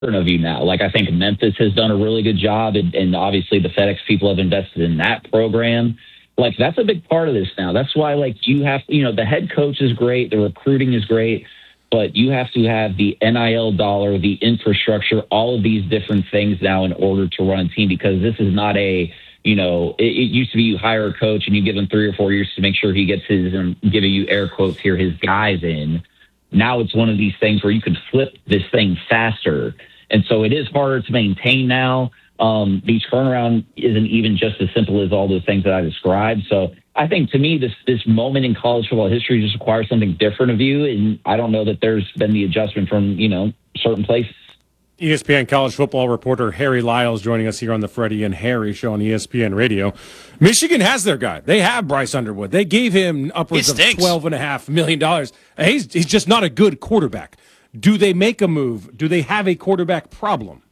of you now. Like, I think Memphis has done a really good job, and obviously the FedEx people have invested in that program. Like, that's a big part of this now. That's why, like, you have, the head coach is great, the recruiting is great, but you have to have the NIL dollar, the infrastructure, all of these different things now in order to run a team, because this is not it used to be you hire a coach and you give him 3 or 4 years to make sure he gets his, giving you air quotes here, his guys in. Now it's one of these things where you can flip this thing faster. And so it is harder to maintain now. The turnaround isn't even just as simple as all those things that I described. So I think, to me, this moment in college football history just requires something different of you. And I don't know that there's been the adjustment from, certain places. ESPN college football reporter Harry Lyles joining us here on the Freddie and Harry show on ESPN Radio. Michigan has their guy. They have Bryce Underwood. They gave him upwards of $12.5 million. He's just not a good quarterback. Do they make a move? Do they have a quarterback problem?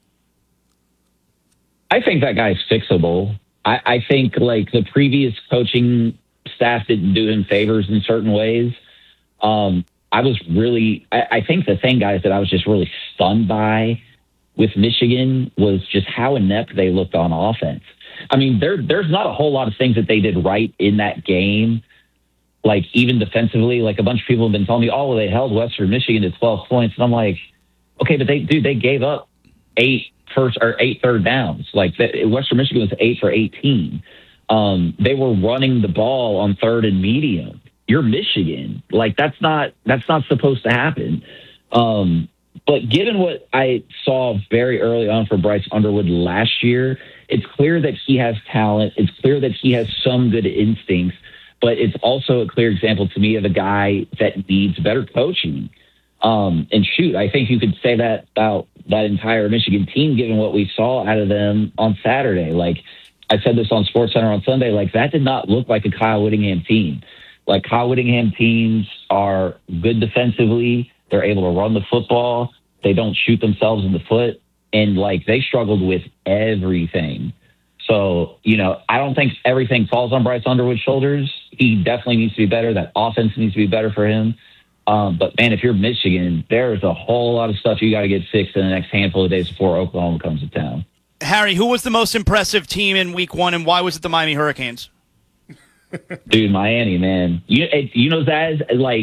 I think that guy's fixable. I think, like, the previous coaching staff didn't do him favors in certain ways. I think the thing, guys, that I was just really stunned by with Michigan was just how inept they looked on offense. I mean, there's not a whole lot of things that they did right in that game. Like, even defensively, like, a bunch of people have been telling me, oh, well, they held Western Michigan to 12 points. And I'm like, okay, but they gave up 8 third downs. Like, Western Michigan was 8 for 18. They were running the ball on 3rd and medium. You're Michigan. Like, that's not supposed to happen. But given what I saw very early on for Bryce Underwood last year, it's clear that he has talent. It's clear that he has some good instincts, but it's also a clear example to me of a guy that needs better coaching. And shoot, I think you could say that about that entire Michigan team, given what we saw out of them on Saturday. Like, I said this on SportsCenter on Sunday, like, that did not look like a Kyle Whittingham team. Like, Kyle Whittingham teams are good defensively. They're able to run the football. They don't shoot themselves in the foot. And, like, they struggled with everything. So, I don't think everything falls on Bryce Underwood's shoulders. He definitely needs to be better. That offense needs to be better for him. But, man, if you're Michigan, there's a whole lot of stuff you got to get fixed in the next handful of days before Oklahoma comes to town. Harry, who was the most impressive team in Week 1, and why was it the Miami Hurricanes? Dude, Miami, man. Zaz, like,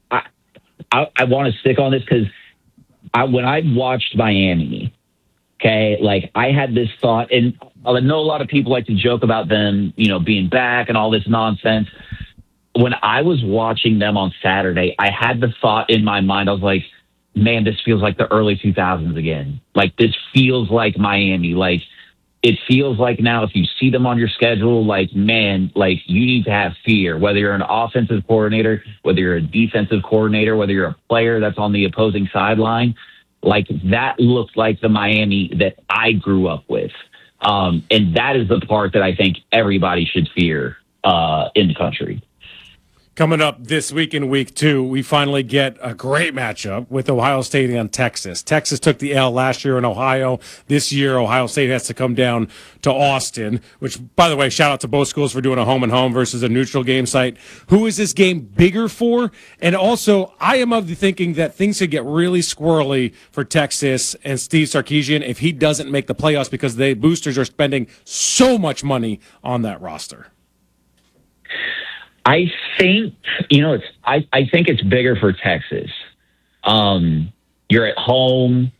I want to stick on this because when I watched Miami, okay, like, I had this thought, and I know a lot of people like to joke about them, being back and all this nonsense. When I was watching them on Saturday, I had the thought in my mind, I was like, man, this feels like the early 2000s again. Like, this feels like Miami. Like, it feels like now if you see them on your schedule, like, man, like, you need to have fear, whether you're an offensive coordinator, whether you're a defensive coordinator, whether you're a player that's on the opposing sideline. Like, that looked like the Miami that I grew up with. And that is the part that I think everybody should fear in the country. Coming up this week in Week 2, we finally get a great matchup with Ohio State and Texas. Texas took the L last year in Ohio. This year, Ohio State has to come down to Austin, which, by the way, shout out to both schools for doing a home-and-home versus a neutral game site. Who is this game bigger for? And also, I am of the thinking that things could get really squirrely for Texas and Steve Sarkisian if he doesn't make the playoffs because the boosters are spending so much money on that roster. I think, I think it's bigger for Texas. You're at home.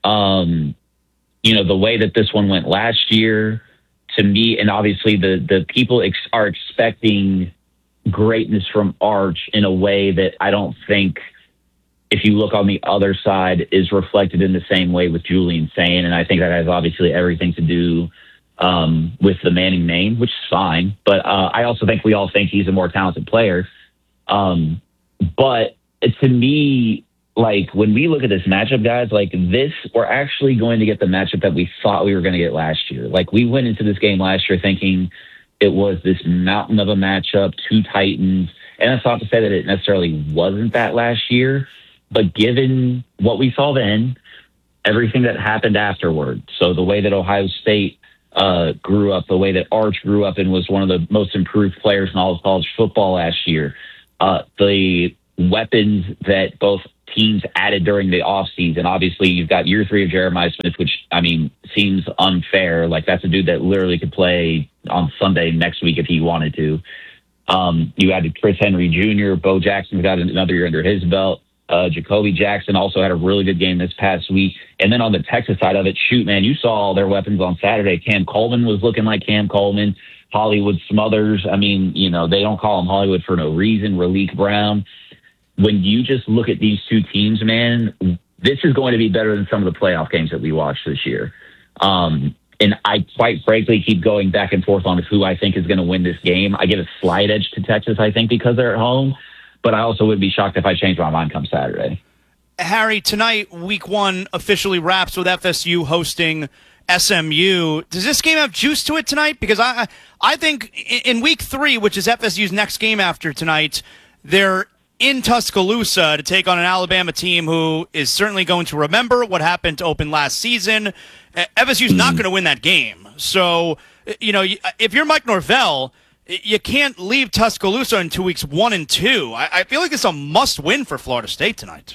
The way that this one went last year, to me, and obviously the people are expecting greatness from Arch in a way that I don't think, if you look on the other side, is reflected in the same way with Julian Sayin. And I think that has obviously everything to do with the Manning name, which is fine. But I also think we all think he's a more talented player. But to me, like, when we look at this matchup, guys, like, this, we're actually going to get the matchup that we thought we were going to get last year. Like, we went into this game last year thinking it was this mountain of a matchup, 2 Titans. And that's not to say that it necessarily wasn't that last year. But given what we saw then, everything that happened afterward, so the way that Ohio State grew up, the way that Arch grew up and was one of the most improved players in all of college football last year, the weapons that both teams added during the offseason. Obviously, you've got year 3 of Jeremiah Smith, which, I mean, seems unfair. Like, that's a dude that literally could play on Sunday next week if he wanted to. You added Chris Henry Jr., Bo Jackson got another year under his belt. Jacoby Jackson also had a really good game this past week. And then on the Texas side of it, shoot, man, you saw all their weapons on Saturday. Cam Coleman was looking like Cam Coleman. Hollywood Smothers. I mean, you know, they don't call him Hollywood for no reason. Raleek Brown. When you just look at these two teams, man, this is going to be better than some of the playoff games that we watched this year. And I quite frankly keep going back and forth on who I think is going to win this game. I give a slight edge to Texas, I think, because they're at home. But I also would be shocked if I changed my mind come Saturday. Harry, tonight, week 1 officially wraps with FSU hosting SMU. Does this game have juice to it tonight? Because I think in week 3, which is FSU's next game after tonight, they're in Tuscaloosa to take on an Alabama team who is certainly going to remember what happened to open last season. FSU's not going to win that game. So, you know, if you're Mike Norvell, you can't leave Tuscaloosa in 2 weeks 1 and 2. I feel like it's a must-win for Florida State tonight.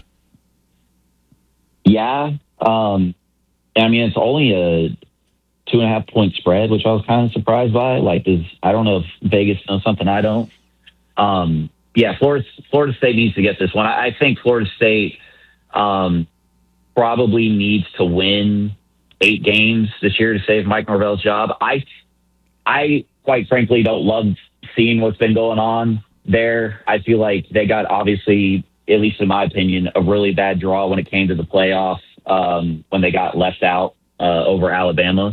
Yeah. I mean, it's only a 2.5 point spread, which I was kind of surprised by. Like, I don't know if Vegas knows something I don't. Yeah, Florida State needs to get this one. I think Florida State probably needs to win 8 games this year to save Mike Norvell's job. I quite frankly don't love seeing what's been going on there. I feel like they got, obviously, at least in my opinion, a really bad draw when it came to the playoffs when they got left out over Alabama.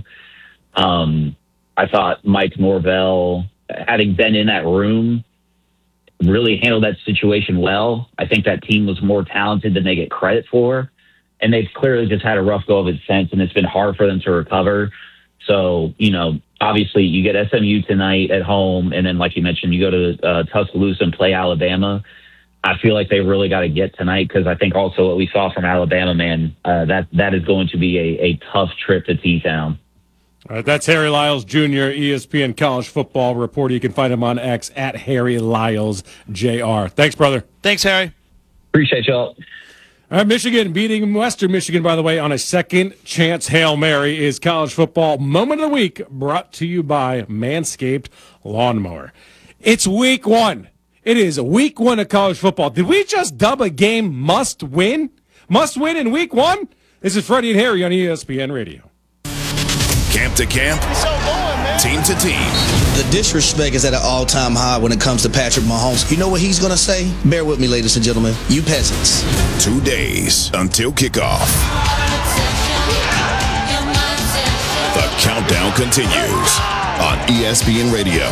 I thought Mike Norvell, having been in that room, really handled that situation well. I think that team was more talented than they get credit for. And they've clearly just had a rough go of it since, and it's been hard for them to recover. So, you know, obviously you get SMU tonight at home, and then, like you mentioned, you go to Tuscaloosa and play Alabama. I feel like they really got to get tonight because I think also what we saw from Alabama, man, that is going to be a tough trip to T-Town. All right, that's Harry Lyles Jr., ESPN college football reporter. You can find him on X at Harry Lyles Jr. Thanks, brother. Thanks, Harry. Appreciate y'all. All right, Michigan beating Western Michigan, by the way, on a second chance Hail Mary is college football moment of the week, brought to you by Manscaped Lawnmower. It's week 1. It is week 1 of college football. Did we just dub a game must win? Must win in week 1? This is Freddie and Harry on ESPN Radio. Camp to camp, team to team. The disrespect is at an all-time high when it comes to Patrick Mahomes. You know what he's going to say? Bear with me, ladies and gentlemen. You peasants. 2 days until kickoff. The countdown continues on ESPN Radio.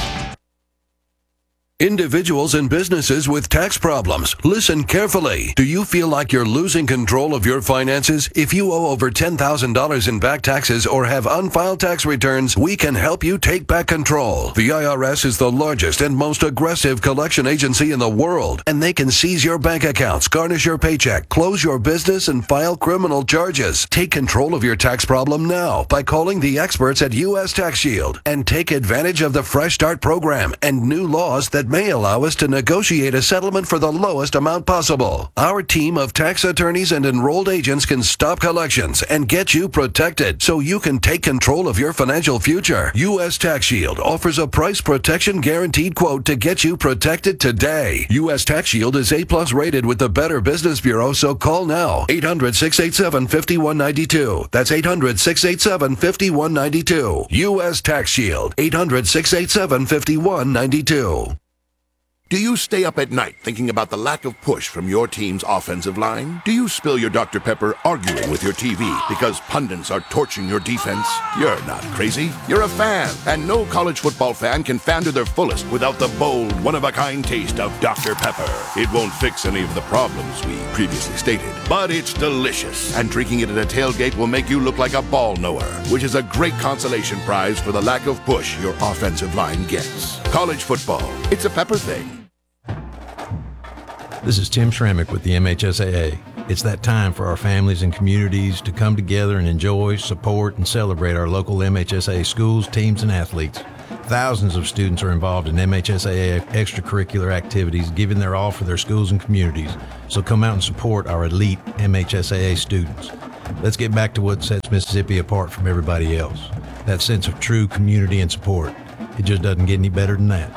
Individuals and businesses with tax problems, listen carefully. Do you feel like you're losing control of your finances? If you owe over $10,000 in back taxes or have unfiled tax returns, we can help you take back control. The IRS is the largest and most aggressive collection agency in the world, and they can seize your bank accounts, garnish your paycheck, close your business, and file criminal charges. Take control of your tax problem now by calling the experts at U.S. Tax Shield and take advantage of the Fresh Start program and new laws that may allow us to negotiate a settlement for the lowest amount possible. Our team of tax attorneys and enrolled agents can stop collections and get you protected so you can take control of your financial future. U.S. Tax Shield offers a price protection guaranteed quote to get you protected today. U.S. Tax Shield is A+ rated with the Better Business Bureau, so call now. 800-687-5192. That's 800-687-5192. U.S. Tax Shield. 800-687-5192. Do you stay up at night thinking about the lack of push from your team's offensive line? Do you spill your Dr. Pepper arguing with your TV because pundits are torching your defense? You're not crazy. You're a fan, and no college football fan can fan to their fullest without the bold, one-of-a-kind taste of Dr. Pepper. It won't fix any of the problems we previously stated, but it's delicious, and drinking it at a tailgate will make you look like a ball knower, which is a great consolation prize for the lack of push your offensive line gets. College football, it's a Pepper thing. This is Tim Schrammick with the MHSAA. It's that time for our families and communities to come together and enjoy, support, and celebrate our local MHSAA schools, teams, and athletes. Thousands of students are involved in MHSAA extracurricular activities, giving their all for their schools and communities. So come out and support our elite MHSAA students. Let's get back to what sets Mississippi apart from everybody else. That sense of true community and support. It just doesn't get any better than that.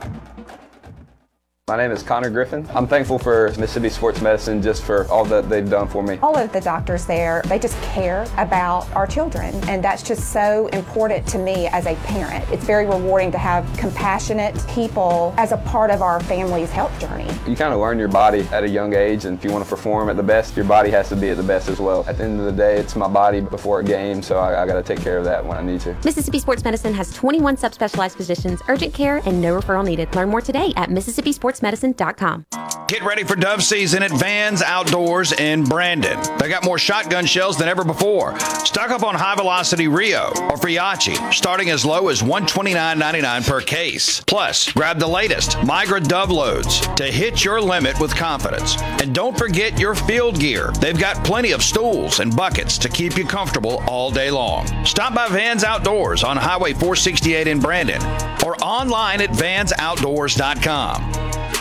My name is Connor Griffin. I'm thankful for Mississippi Sports Medicine just for all that they've done for me. All of the doctors there, they just care about our children, and that's just so important to me as a parent. It's very rewarding to have compassionate people as a part of our family's health journey. You kind of learn your body at a young age, and if you want to perform at the best, your body has to be at the best as well. At the end of the day, it's my body before a game, so I got to take care of that when I need to. Mississippi Sports Medicine has 21 subspecialized positions, urgent care, and no referral needed. Learn more today at MississippiSportsMedicine.com. Get ready for dove season at Vans Outdoors in Brandon. They got more shotgun shells than ever before. Stock up on High Velocity Rio or Friachi, starting as low as $129.99 per case. Plus, grab the latest Migra Dove loads to hit your limit with confidence. And don't forget your field gear. They've got plenty of stools and buckets to keep you comfortable all day long. Stop by Vans Outdoors on Highway 468 in Brandon or online at vansoutdoors.com.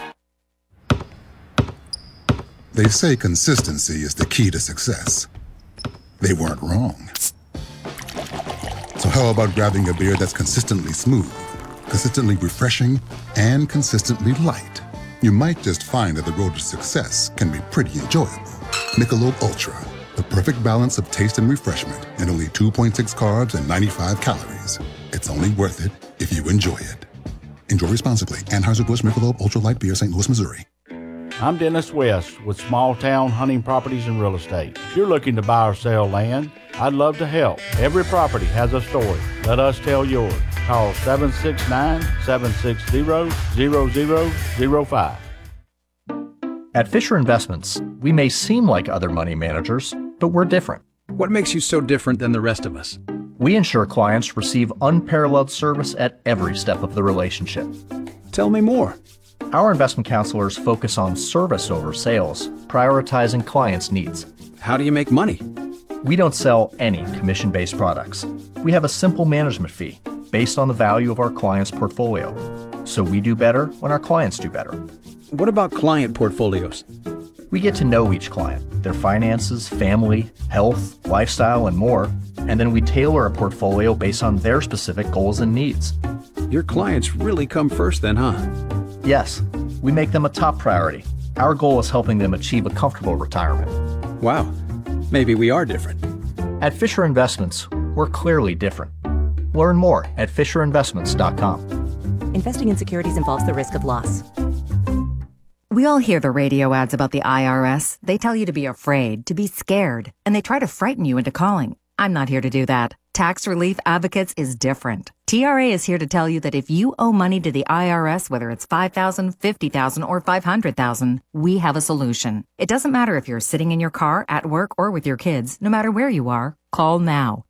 They say consistency is the key to success. They weren't wrong. So how about grabbing a beer that's consistently smooth, consistently refreshing, and consistently light? You might just find that the road to success can be pretty enjoyable. Michelob Ultra, the perfect balance of taste and refreshment, and only 2.6 carbs and 95 calories. It's only worth it if you enjoy it. Enjoy responsibly. Anheuser-Busch Michelob Ultra Light Beer, St. Louis, Missouri. I'm Dennis West with Small Town Hunting Properties and Real Estate. If you're looking to buy or sell land, I'd love to help. Every property has a story. Let us tell yours. Call 769-760-0005. At Fisher Investments, we may seem like other money managers, but we're different. What makes you so different than the rest of us? We ensure clients receive unparalleled service at every step of the relationship. Tell me more. Our investment counselors focus on service over sales, prioritizing clients' needs. How do you make money? We don't sell any commission-based products. We have a simple management fee based on the value of our client's portfolio. So we do better when our clients do better. What about client portfolios? We get to know each client, their finances, family, health, lifestyle, and more, and then we tailor a portfolio based on their specific goals and needs. Your clients really come first then, huh? Yes, we make them a top priority. Our goal is helping them achieve a comfortable retirement. Wow, maybe we are different. At Fisher Investments, we're clearly different. Learn more at FisherInvestments.com. Investing in securities involves the risk of loss. We all hear the radio ads about the IRS. They tell you to be afraid, to be scared, and they try to frighten you into calling. I'm not here to do that. Tax Relief Advocates is different. TRA is here to tell you that if you owe money to the IRS, whether it's $5,000, $50,000, or $500,000, we have a solution. It doesn't matter if you're sitting in your car, at work, or with your kids. No matter where you are, call now.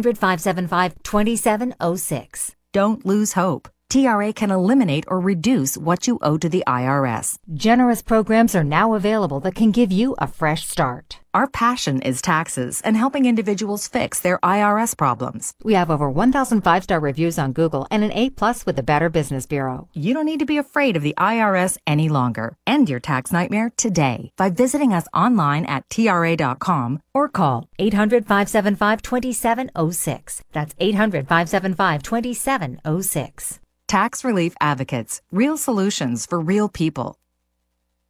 800-575-2706. Don't lose hope. TRA can eliminate or reduce what you owe to the IRS. Generous programs are now available that can give you a fresh start. Our passion is taxes and helping individuals fix their IRS problems. We have over 1,000 5-star reviews on Google and an A+ with the Better Business Bureau. You don't need to be afraid of the IRS any longer. End your tax nightmare today by visiting us online at TRA.com or call 800-575-2706. That's 800-575-2706. Tax Relief Advocates. Real solutions for real people.